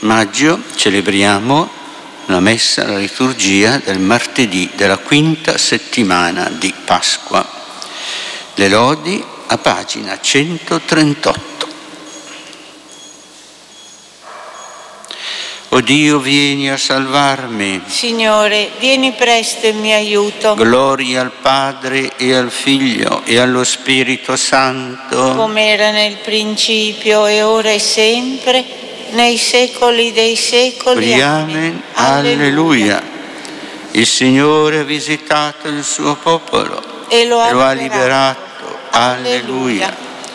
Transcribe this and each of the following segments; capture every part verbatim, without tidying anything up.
maggio celebriamo la messa, la liturgia del martedì della quinta settimana di Pasqua. Le lodi a pagina centotrentotto. O Dio, vieni a salvarmi. Signore, vieni presto in mio aiuto. Gloria al Padre e al Figlio e allo Spirito Santo. Come era nel principio e ora e sempre, nei secoli dei secoli. Amen. Alleluia. Il Signore ha visitato il suo popolo e lo ha, e lo ha liberato. liberato. Alleluia.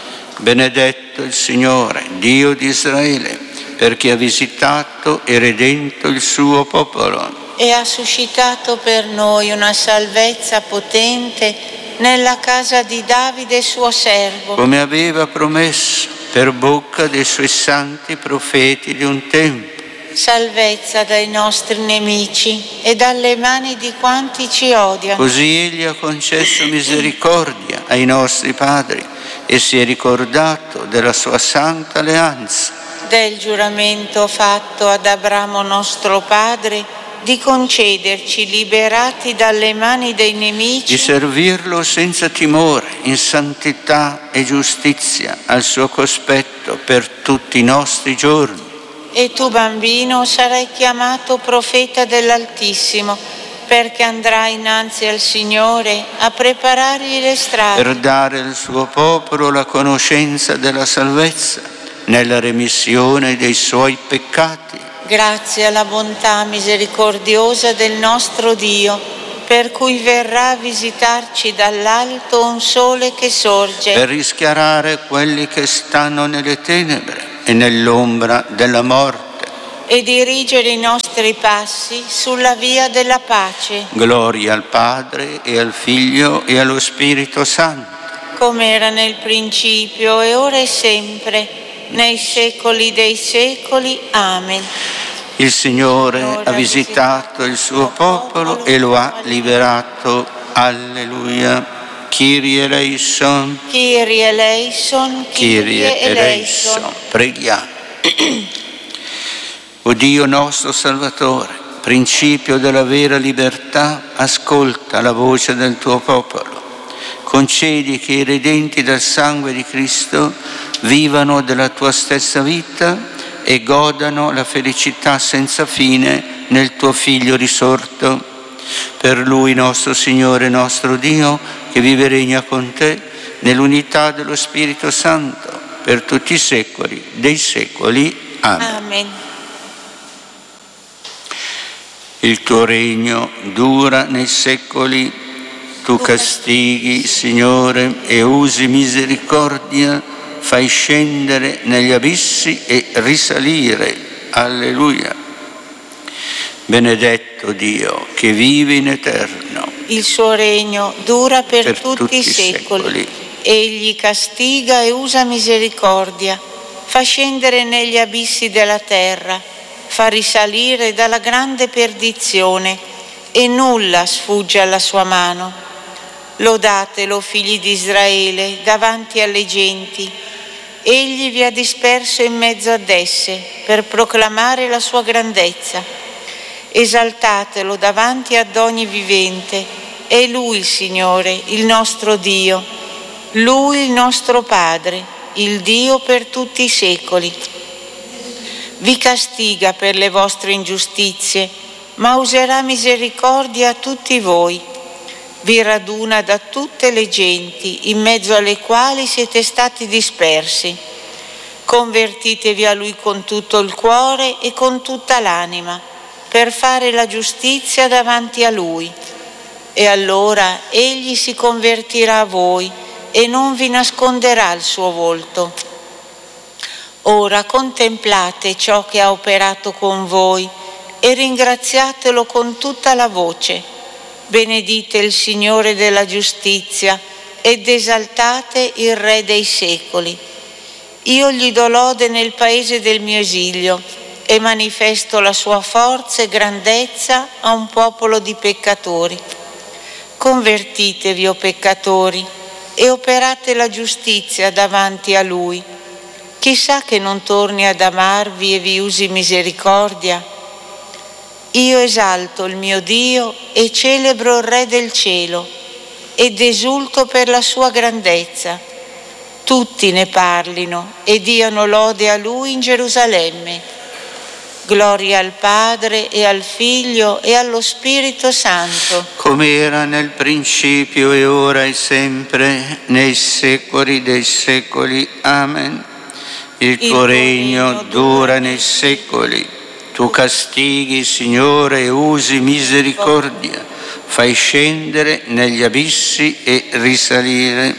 Benedetto il Signore, Dio di Israele, perché ha visitato e redento il suo popolo. E ha suscitato per noi una salvezza potente nella casa di Davide suo servo. Come aveva promesso per bocca dei suoi santi profeti di un tempo. Salvezza dai nostri nemici e dalle mani di quanti ci odiano. Così Egli ha concesso misericordia ai nostri padri e si è ricordato della sua santa alleanza. Del giuramento fatto ad Abramo nostro padre di concederci, liberati dalle mani dei nemici, di servirlo senza timore, in santità e giustizia, al suo cospetto per tutti i nostri giorni. E tu, bambino, sarai chiamato profeta dell'Altissimo, perché andrai innanzi al Signore a preparargli le strade, per dare al suo popolo la conoscenza della salvezza, nella remissione dei suoi peccati. Grazie alla bontà misericordiosa del nostro Dio, per cui verrà a visitarci dall'alto un sole che sorge, per rischiarare quelli che stanno nelle tenebre e nell'ombra della morte, e dirigere i nostri passi sulla via della pace. Gloria al Padre e al Figlio e allo Spirito Santo, come era nel principio e ora e sempre, nei secoli dei secoli. Amen. Il Signore ha visitato il suo popolo e lo ha liberato. Alleluia. Kyrie eleison. Kyrie eleison. Kyrie eleison. Preghiamo. O Dio nostro Salvatore, principio della vera libertà, ascolta la voce del tuo popolo. Concedi che i redenti dal sangue di Cristo vivano della tua stessa vita e godano la felicità senza fine nel tuo Figlio risorto. Per Lui, nostro Signore, nostro Dio, che vive e regna con te nell'unità dello Spirito Santo per tutti i secoli dei secoli. Amen. Amen. Il tuo regno dura nei secoli, tu castighi, Signore, e usi misericordia, fai scendere negli abissi e risalire. Alleluia. Benedetto Dio, che vive in eterno. Il suo regno dura per, per tutti, tutti i secoli. secoli. Egli castiga e usa misericordia, fa scendere negli abissi della terra, fa risalire dalla grande perdizione, e nulla sfugge alla sua mano. Lodatelo, figli di Israele, davanti alle genti. Egli vi ha disperso in mezzo ad esse per proclamare la sua grandezza. Esaltatelo davanti ad ogni vivente. È Lui il Signore, il nostro Dio, Lui il nostro Padre, il Dio per tutti i secoli. Vi castiga per le vostre ingiustizie, ma userà misericordia a tutti voi. Vi raduna da tutte le genti, in mezzo alle quali siete stati dispersi. Convertitevi a Lui con tutto il cuore e con tutta l'anima, per fare la giustizia davanti a Lui. E allora Egli si convertirà a voi e non vi nasconderà il suo volto. Ora contemplate ciò che ha operato con voi e ringraziatelo con tutta la voce. Benedite il Signore della giustizia ed esaltate il Re dei secoli. Io gli do lode nel paese del mio esilio e manifesto la sua forza e grandezza a un popolo di peccatori. Convertitevi, o peccatori, e operate la giustizia davanti a Lui. Chissà che non torni ad amarvi e vi usi misericordia. Io esalto il mio Dio e celebro il Re del cielo ed esulto per la sua grandezza. Tutti ne parlino e diano lode a Lui in Gerusalemme. Gloria al Padre e al Figlio e allo Spirito Santo. Come era nel principio e ora e sempre, nei secoli dei secoli. Amen. Il tuo regno dura nei secoli. Tu castighi, Signore, e usi misericordia. Fai scendere negli abissi e risalire.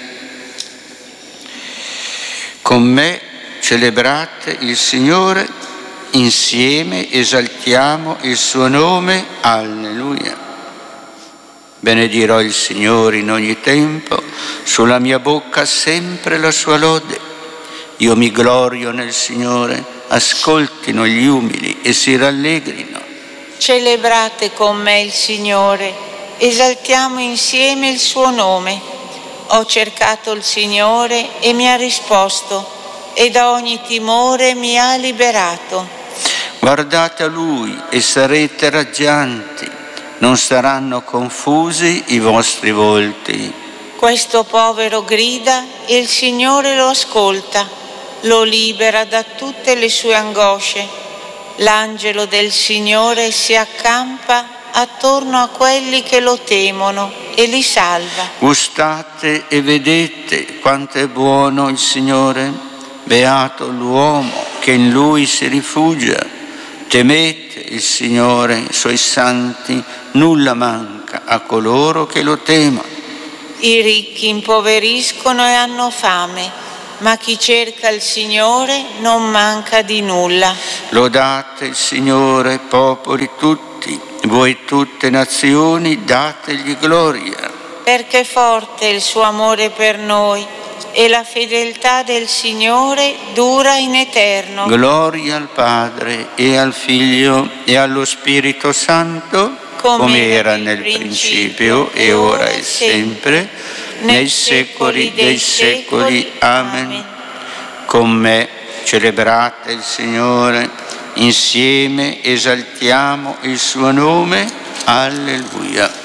Con me celebrate il Signore. Insieme esaltiamo il suo nome. Alleluia. Benedirò il Signore in ogni tempo, sulla mia bocca sempre la sua lode. Io mi glorio nel Signore, ascoltino gli umili e si rallegrino. Celebrate con me il Signore, esaltiamo insieme il suo nome. Ho cercato il Signore e mi ha risposto, e da ogni timore mi ha liberato. Guardate a Lui e sarete raggianti, non saranno confusi i vostri volti. Questo povero grida e il Signore lo ascolta, lo libera da tutte le sue angosce. L'angelo del Signore si accampa attorno a quelli che lo temono e li salva. Gustate e vedete quanto è buono il Signore. Beato l'uomo che in Lui si rifugia. Temete il Signore, i suoi santi, nulla manca a coloro che lo temono. I ricchi impoveriscono e hanno fame, ma chi cerca il Signore non manca di nulla. Lodate il Signore, popoli tutti, voi tutte nazioni, dategli gloria. Perché forte è il suo amore per noi e la fedeltà del Signore dura in eterno. Gloria al Padre e al Figlio e allo Spirito Santo, come, come era nel principio, principio e ora e sempre, nei secoli dei secoli. Amen. Con me celebrate il Signore, insieme esaltiamo il suo nome. Alleluia.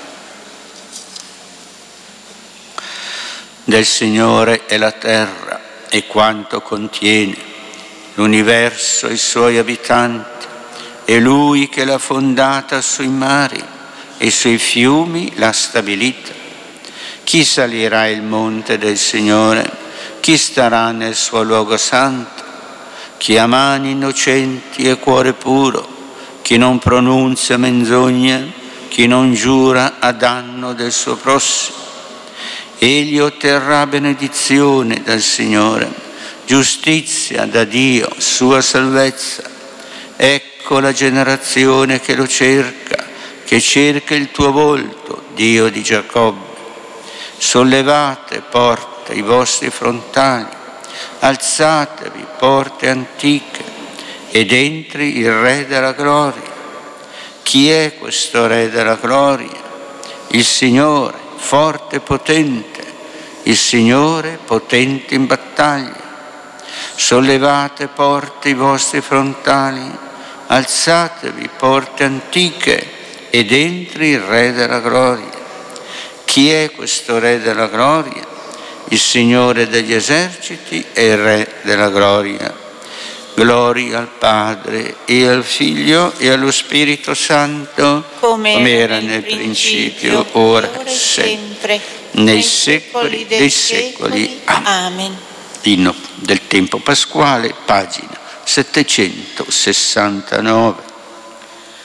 Del Signore è la terra e quanto contiene, l'universo e i suoi abitanti. È Lui che l'ha fondata sui mari e sui fiumi l'ha stabilita. Chi salirà il monte del Signore? Chi starà nel suo luogo santo? Chi ha mani innocenti e cuore puro, chi non pronunzia menzogna, chi non giura a danno del suo prossimo. Egli otterrà benedizione dal Signore, giustizia da Dio, sua salvezza. Ecco la generazione che lo cerca, che cerca il tuo volto, Dio di Giacobbe. Sollevate, porte, i vostri frontali, alzatevi, porte antiche, ed entri il Re della gloria. Chi è questo Re della gloria? Il Signore, forte e potente, il Signore potente in battaglia. Sollevate, porte, i vostri frontali, alzatevi, porte antiche, ed entri il Re della gloria. Chi è questo Re della gloria? Il Signore degli eserciti è il Re della gloria. Gloria al Padre e al Figlio e allo Spirito Santo, come, come era nel principio, principio ora e sempre, nei secoli dei secoli. Amen. Inno del tempo pasquale, pagina settecentosessantanove.